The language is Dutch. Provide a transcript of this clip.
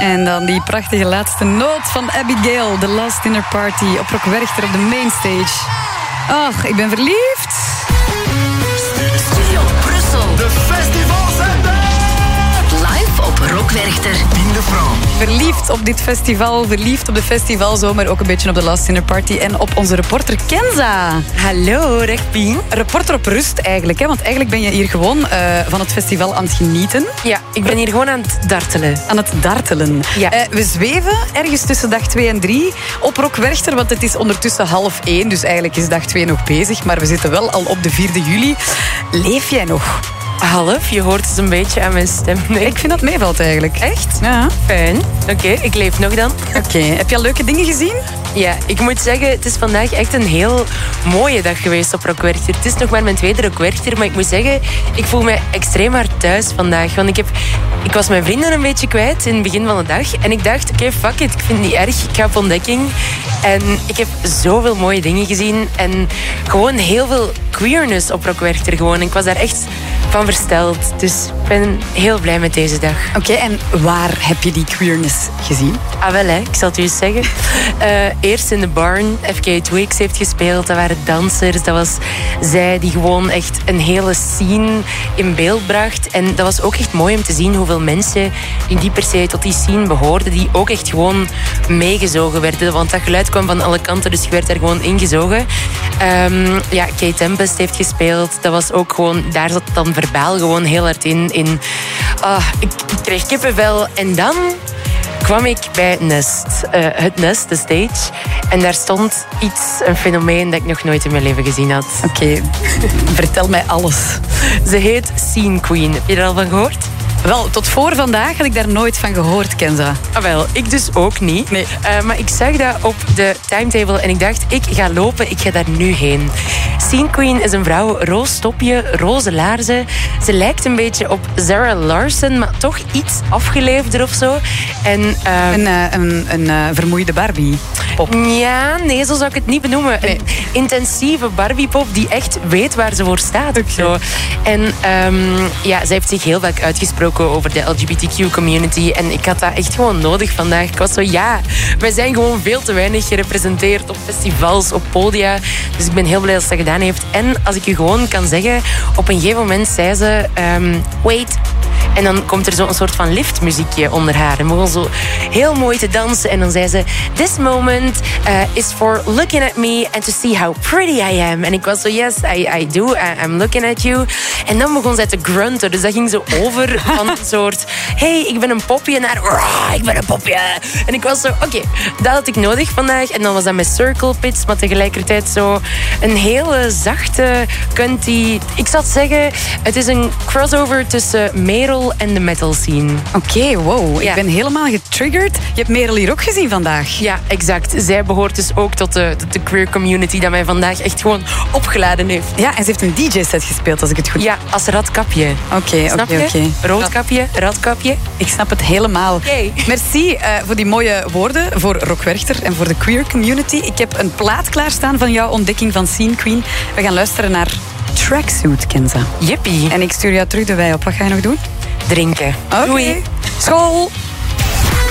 En dan die prachtige laatste noot van Abigail. The Last Dinner Party op Rock Werchter op de mainstage. Ach, ik ben verliefd. Studio Brussel. De festivalzender. Live op Rock Werchter. 10 de France. Verliefd op dit festival, verliefd op de festivalzomer, ook een beetje op de Last Dinner Party en op onze reporter Kenza. Hallo, Rekpien. Reporter op rust eigenlijk, hè? Want eigenlijk ben je hier gewoon van het festival aan het genieten. Ja, ik ben hier gewoon aan het dartelen. Aan het dartelen. Ja. We zweven ergens tussen dag 2 en 3 op Rock Werchter, want het is ondertussen 12:30, dus eigenlijk is dag 2 nog bezig, maar we zitten wel al op de 4e juli. Leef jij nog? Half, je hoort het een beetje aan mijn stem. Nee. Ik vind dat meevalt eigenlijk. Echt? Ja. Fijn. Oké, ik leef nog dan. Oké. Heb je al leuke dingen gezien? Ja, ik moet zeggen, het is vandaag echt een heel mooie dag geweest op Rock Werchter. Het is nog maar mijn tweede Rock Werchter, maar ik moet zeggen, ik voel me extreem hard thuis vandaag. Want ik was mijn vrienden een beetje kwijt in het begin van de dag. En ik dacht, oké, fuck it, ik vind het niet erg. Ik ga op ontdekking. En ik heb zoveel mooie dingen gezien. En gewoon heel veel queerness op Rock Werchter gewoon. En ik was daar echt van versteld. Dus ik ben heel blij met deze dag. Oké, en waar heb je die queerness gezien? Ah, wel, hè. Ik zal het u eens zeggen. Eerst in de Barn, FK Twigs heeft gespeeld. Dat waren dansers. Dat was zij die gewoon echt een hele scene in beeld bracht. En dat was ook echt mooi om te zien hoeveel mensen die niet per se tot die scene behoorden, die ook echt gewoon meegezogen werden. Want dat geluid kwam van alle kanten, dus je werd daar gewoon ingezogen. Ja, Kate Tempest heeft gespeeld. Dat was ook gewoon, daar zat dan verbaal gewoon heel hard in. Ik kreeg kippenvel. En dan kwam ik bij Nest. Het Nest, de stage. En daar stond een fenomeen dat ik nog nooit in mijn leven gezien had. Oké, vertel mij alles. Ze heet Scene Queen. Heb je er al van gehoord? Wel, tot voor vandaag had ik daar nooit van gehoord, Kenza. Ah, wel, ik dus ook niet. Nee. Maar ik zag dat op de timetable en ik dacht, ik ga lopen, ik ga daar nu heen. Scene Queen is een vrouw, roze topje, roze laarzen. Ze lijkt een beetje op Zara Larsson, maar toch iets afgeleefder of zo. En, een vermoeide Barbie. Pop. Ja, nee, zo zou ik het niet benoemen. Nee. Een intensieve Barbiepop die echt weet waar ze voor staat. Okay. Zo. En ja, zij heeft zich heel vaak uitgesproken over de LGBTQ-community. En ik had dat echt gewoon nodig vandaag. Ik was zo, ja, wij zijn gewoon veel te weinig gerepresenteerd op festivals, op podia. Dus ik ben heel blij dat ze dat gedaan heeft. En als ik u gewoon kan zeggen, op een gegeven moment zei ze, wait. En dan komt er zo'n soort van liftmuziekje onder haar. En begon zo heel mooi te dansen. En dan zei ze, this moment is for looking at me and to see how pretty I am. En ik was zo, yes, I do. I'm looking at you. En dan begon zij te grunten. Dus dat ging zo over van een soort, hey, ik ben een popje, naar, ik ben een popje. En ik was zo, oké, dat had ik nodig vandaag. En dan was dat met circle pits, maar tegelijkertijd zo een hele zachte country. Ik zou zeggen, het is een crossover tussen Merel en de metal scene. Oké, wow. Ja. Ik ben helemaal getriggerd. Je hebt Merel hier ook gezien vandaag. Ja, exact. Zij behoort dus ook tot de queer community dat mij vandaag echt gewoon opgeladen heeft. Ja, en ze heeft een DJ-set gespeeld, als ik het goed... Ja, als radkapje. Oké. Snap je? Roodkapje, radkapje. Ik snap het helemaal. Yay. Merci voor die mooie woorden voor Rock Werchter en voor de queer community. Ik heb een plaat klaarstaan van jouw ontdekking van Scene Queen. We gaan luisteren naar Tracksuit, Kenza. Jippie. En ik stuur jou terug de wei op. Wat ga je nog doen? Drinken. Oké. Doei. School!